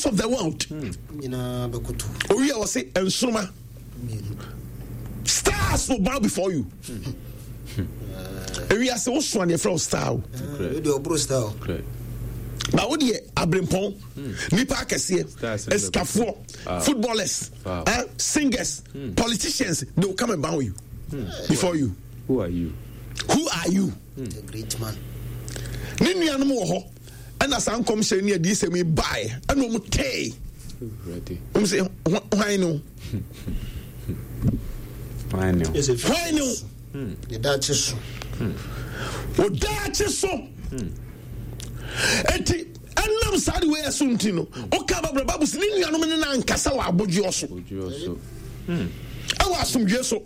stars of the world. We will say and Suma. Stars will bow before you. We are so strong from star. But what ye Abrimpon, Nipa Kessie, Escafo, footballers, singers, politicians, they will come and bow you before you. Who are you? Who are you? A great man. Nini anmo and as I'm come saying near this me buy and no tay. Ready. Say why no? Why no? Why no? The Dutchess. O Dutchess. Eti anam sadi we asunti no. O ka babra babu nini anu me na nkasa wa aboji oso. Awa asumdwe so.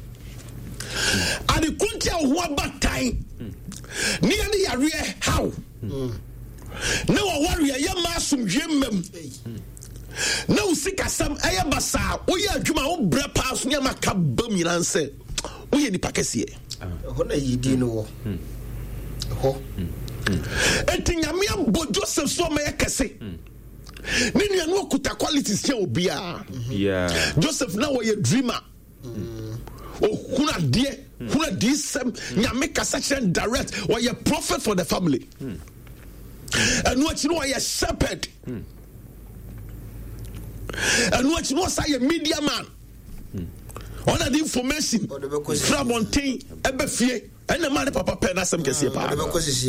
Ade kuntia ho abatai. Ni ani yare how? Na wa warrior ya ma asumdwe mam. Na usika sam aya basa wo ya adwuma wo bra pass nya maka bam yiran se. Wo ye ni pakese. Ho na yidi no wo. Ho. Etinyame abo Joseph so ma yakese. Ni nuanu okuta qualities che obia. Yeah. Joseph na wo ye dreamer. Oh, huna disem nyame kasa chen direct or ye prophet for the family. And what you know a shepherd. And what you know say a media man. On the information from Montain ebefie and the man papa pen asem kese pa. The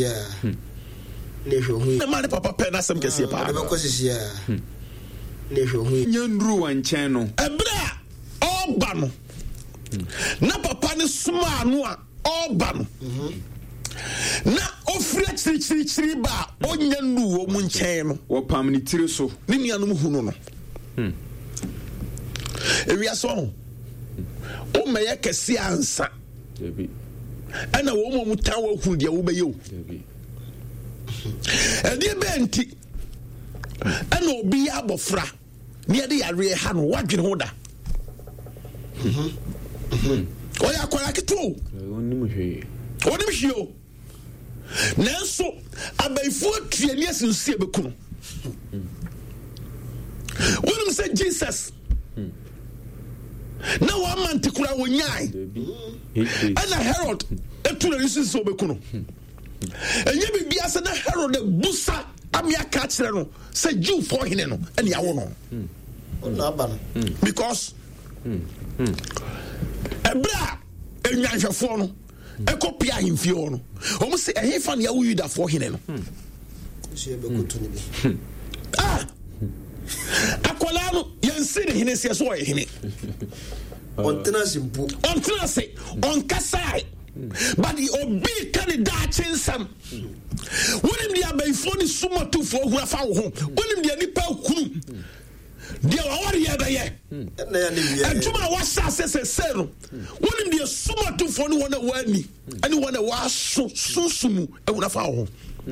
man papa pen asem kese pa. Nyandru wanchen no. Ebra oba no. Na papa ne suma no a oba no. Na ofre chiri ba onya nu wo mu nchen no. Wo pam ni tire so. Ni nuanom hu no. Ewia so. O meye kese ansa. Debi. Ana wo mu tan wo hu de wo be yo. Debi. Ede be nti. Ana obi ya abofra. Ne de yare ha no wadwene ho da. Oya kwara keto. Onim hwe. Onim hwe. Nanso abaifu atuani asinsu ebekunu. Wonim say Jesus. Na wa man tekura wonyai. Ana Herod etuna asinsu obekunu. Enye bibia se na Herod busa amia ka kire no say Jew for hine no ene yawo no. Because Ebra enyanhwefo no ekopia himfio no omo se ehefa na yawo Yuda for hine no akola no yansi ne hine se so o hine ontena simpu ontena se onkasai but the obi candidate chinsam wonim dia baifo ni sumoto fo hura fa wo ho wonim dia nipa kunu dia wawari ya baye entuma wasa sese no wonim dia sumoto fo ni wona wani ani wona wa susumu ehura fa wo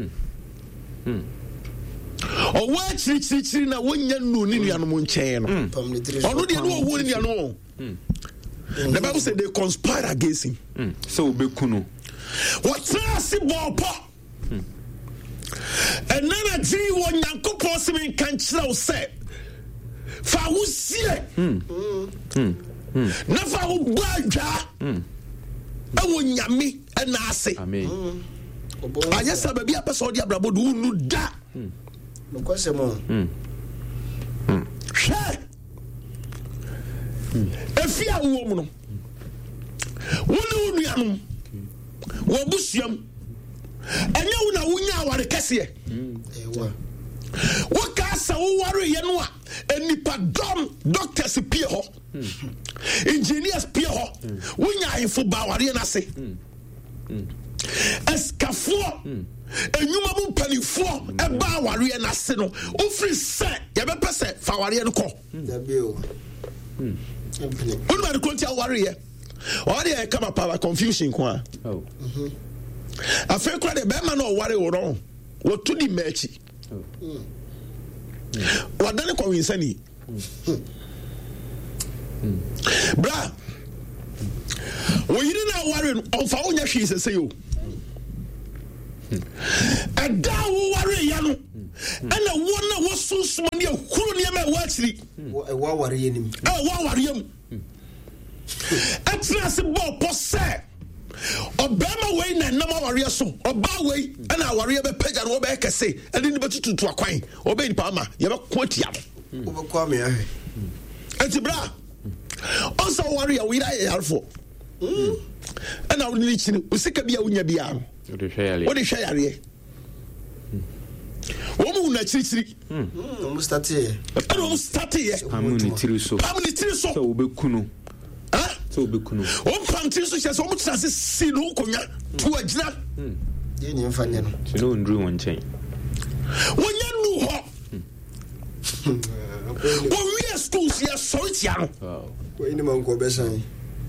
o wa chiri na wonya nu ni nuanom nchen no ono dia no wo ni nuanom. The Bible said they conspire against him. So bekuno. What trust bopo? And nana ji won Yankopon simin kan kire say. Fa wo sie. Na fa wo gwadwa. E wo nyame na ase. Amen. Anya sababi apeso di abrabo do nu da. No kwasemo. Efia wo mu no wonu nuanum wo busuam enya wo na wonya aware kese Ewa wo ka sa wo ware ye no a enipa dom doctors pie ho engineers pie ho wonya info ba ware na se escafo enyuma mu panifo e ba ware na se no ofri se ye be pese fa ware no ko dabio What about the country warrior? Or they come up our confusion. Oh, I feel quite a bad man or worry or wrong. What to the matchy? What done call insane? Bra, well, you didn't worry on found your she's a say you. A down worry, and a one was so small, akyiri wa ware yenim wa ware yam etra se bo pose obema we na nam aware so oba we na aware be pagya no be kese ade ni betututu akwan obe ni pa ma ye be kwatia wo be kwa me ahwe etibra onso ware ya we ira yarfo ana wo ni chini usika bia unya bia no wo de hwe yare wo mu na chiri mo starte amuni tiri so so wo be kunu so be kunu o panti so chese o mu trase si no konya to agina ye ni mfanya no so no ndru won chen wonya nu ho wo wi schools ya so tia no wo ni man ko be san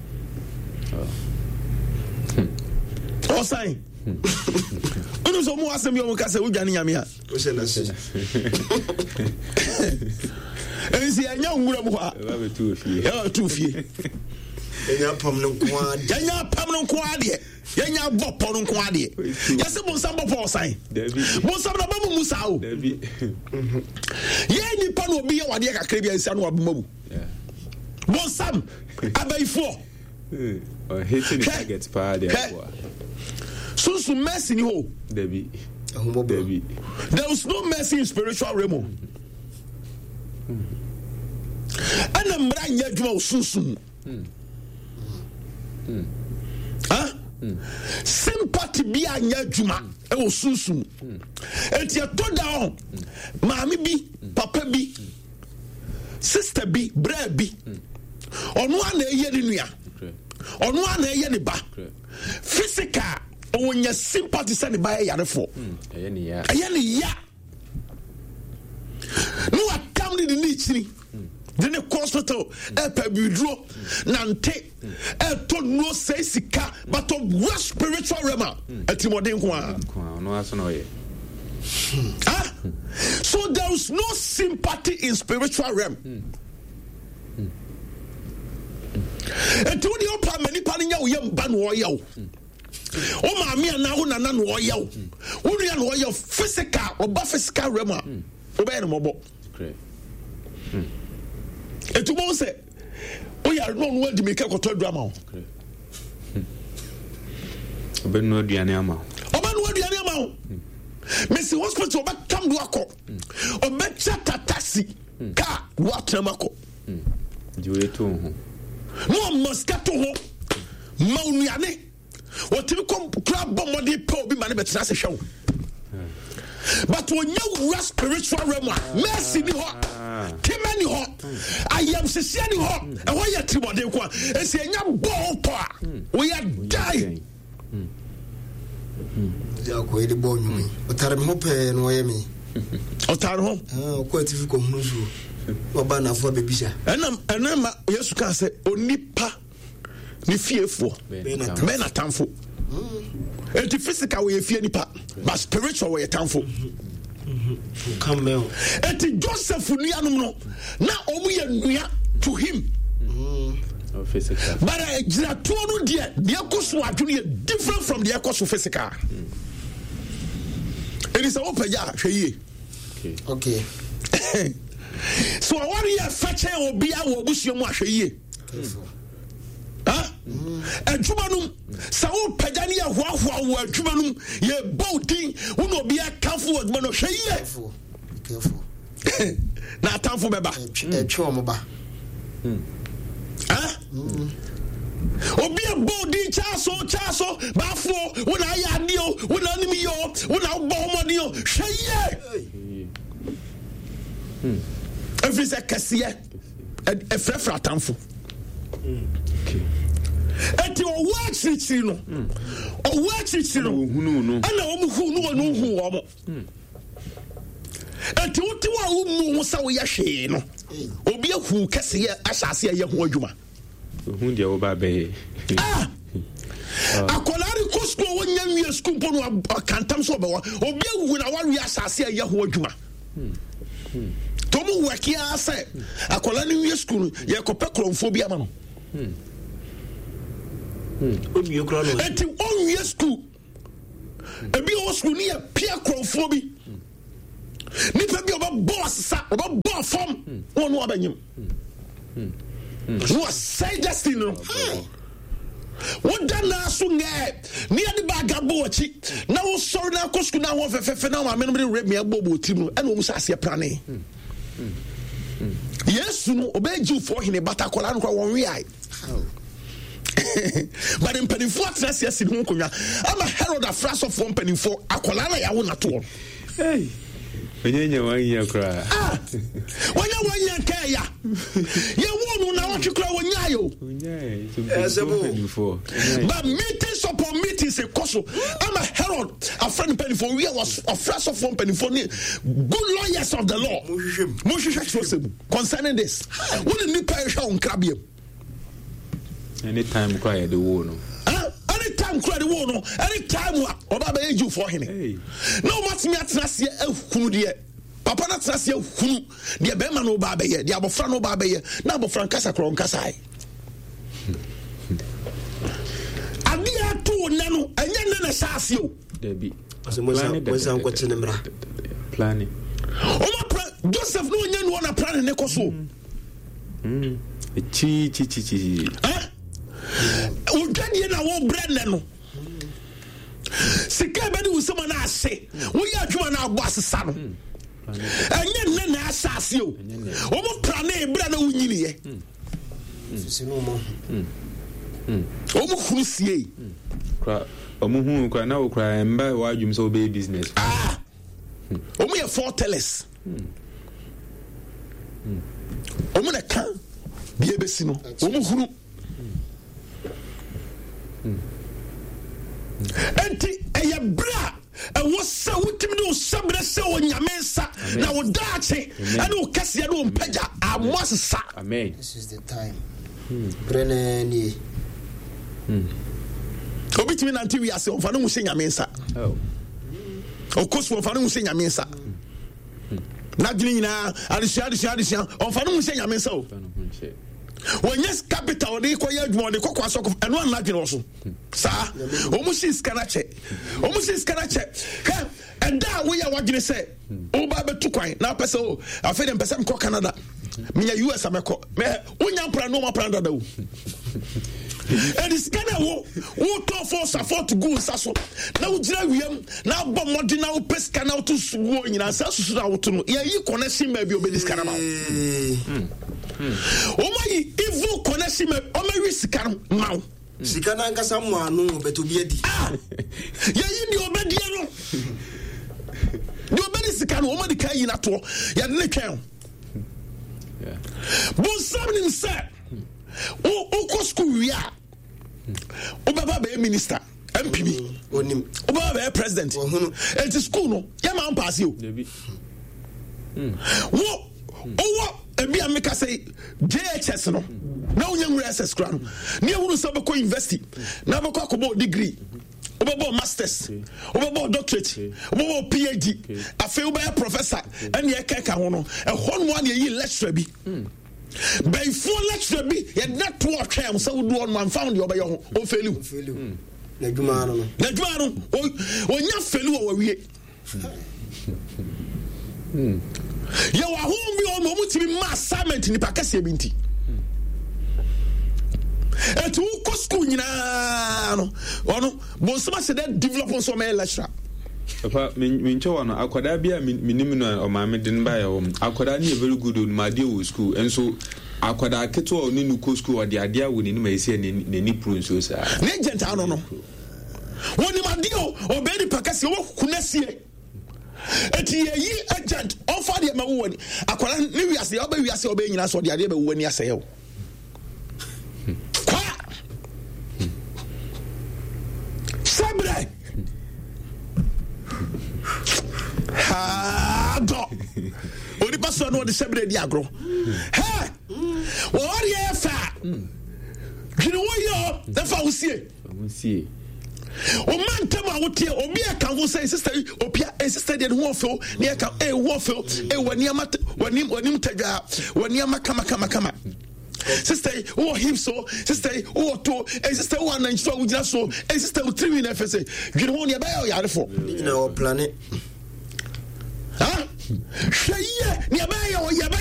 o sai onu so mu asem yo mu ka se wo dwane nyame a o se na se ensi anya ngura mu ha ba be tu fie ya tu fie enya pam no ko ade yenya bopo no ko ade yase bo nsam bopo osan bo nsam na bamu musa o ye ni pa no obi ye wade kakra bia nsia no abumabu bo nsam abaifo hitting the target pa there so mercy ni ho Debbie there was no mercy in spiritual realm ana mra nya djuma osunsun sympathy bi anya djuma e osunsun enti to down maami bi papa bi sister bi bra bi onu ana eye ni nua onu ana eye ni ba physical onya sympathy se ni ba yarefo eye ni ya no atam ni chiri dene hospital pabidro nante to no say sika but of spiritual realm atimoden kwa no aso no ye so there is no sympathy in spiritual realm and to the opa many paninya wo yam ban wo yaw o ma me na ho nana no wo yaw wo ria no wo yaw physical oba physical realm oba no mobo etu mo se o ya no no di me ka koto drama o oba no aduane ama o Messi hospital oba kam do akọ oba chata taxi ka wa tramako jiwe to ho no moscato ho maunuane otimi kom club bomodi pe obi mane betra se hwew but when you spiritual realm mercy ni ho timani ho ayam sisia ni ho e ho ya trimode kwa esi enya bo po a we ya die ja ko ede bo nyumi otare me ho pe no ye mi otare ho ko atifi ko hunuzu oba na fo bebisha enam yesu ka se onipa ni fiefo be na tamfo enti physical we fie nipa but spiritual we tamfo come me enti Joseph nuanom no na omu ye nua to him physical but gira to no de ekoso adwene different from the ekoso physical it is a opeja hweye okay so what you fetch obi a wo busuo mu ahweye adwumanum sa wo pagani ya hoahoa wo adwumanum ye boldin wo no obi akanfo adwuma no hweye careful na atanfo beba etwe omo ba obi a boldin chaso bafo wo na ya dio wo na nimi yo wo na bo homodi yo hweye every sekasiye efrefra atanfo eti o wachichi no hunu no ana o mu hunu no hu o mo eti uti wa umu ho sa wo ya hwe no obi ahu kase ya asase ya ho adwuma hu dia wo ba be akolari kosko wonya nwie school po no akantam so be wa obi ahu na wa wi asase ya ho adwuma tomu wakia ase akolani nwie school ye kope kromfo bi ama no omi okra no eti onwie school ebi o school ni ya pia kromfo bi nipa bi oba boss sa oba bo form wonu abanyim was say destiny no what done na so nge me ade ba gabo achi na wo sorry na kosku na wo fefefe na ma me no me agbobo tim no e no mu sa ase prane yesu no obeji fo hene batakola no kwa won wi ai but in penny for trust yes in hunkonya I'm a herald of fras of one penny for akola na ya wo na to hey onye wan ya kra onye wan ya ka ya ye wonu na wo kra wonya yo penny for but meetings upon meetings e koso I'm a herald a friend penny for we was a fras of one penny for good lawyers of the law concerning this when the parish on krabiem anytime cry the war no anytime cry the war no anytime oba be you for him no what me atrase ehunu de papa na atrase ehunu de be ma no ba be ye de abofra no ba be ye na abofra nkasa kro nkasa ai ade ato na no enye na saase o de bi moza nkwati ne mra planning Joseph no nya no na plan ne koso chi udwadie na wo brand no sika be de usoma na ase wo ya adwuma na agbo asesa no enye na asase o mo plan e bra na wunyini ye sino mo mo huru kwa omuhu kwa na okra mba wa adwum so be business mo ye fortellers mo na kan bia besi no mo huru enti eye bra e wo se wutimi do sabre se onyamensa na wo daache ene wo kase do mpaja amosesa amen this is the time brenani obitimi na ntiwi ase onfa no mu se nyamensa okoso onfa no mu se nyamensa na dwini nyina adisia onfa no mu se nyamensa o when yes capital de ko ya dwuma de kokwa so eno an adwene wo so sa omusi skanache ka enda wo ya wadwene se o ba betu kwan na pese o afa dem pese mko Canada minya US ameko me onya mpra no ma pra dada wo and is kana wo to for support to go saso na wo gira wiem na bom mode na wo peska na to suwo nyina sa susu na wo to no ya yi connection ma bi obedi skana ma omayi evil connection ma omayi sikano ma sikana nkasa mu anu beto biedi ya yi di obedi no di obedi sikano omadi kai yi na to ya de ne twen bon sabnim se o ko school wi a o baba be minister MPB onim o baba be president et school no ya ma pass you wo ebi ameka say JHS no na unyamura SS kra no ne ehuru so be ko university na be ko akobo degree obo masters obo doctorate obo PhD afi obo professor and ye keka ho no e ho no ane yi lecturer bi by full lecture bi ye net to atwa so do on man found your bayo o felu na djuma no onya felu o wawie ye wa ho bi o mo mutimi ma assignment ni pakase bi nti etu ko school nyina no ono bo sama se that develop so me lecture papa mincho wano akwada bia minim no o ma me den ba ya wo akwada ni very good on ma dey wo school enso akwada keto o ni ko school o de ade awo ni ma ese ni pro so sa ne agent ano no woni ma dey o be ni pakase wo kunasie eti yi agent offer de ma wo ni akwada ni wiase o ba wiase o be nyina so de ade ba wo ni aseye o sabre go oni paso no de sabre di agro ha wo ori efa gini wo yo da fa usie o man tema wotie obi e kan wo say sister opia sister de wo fo ne e kan wo fo wani amata wani mtaga wani amaka kama sister who him so sister who to sister who an so we just so sister who 3 in FSA you know ne ba ya yare for na o planet hwɛ yie ne yɛbɛyɛ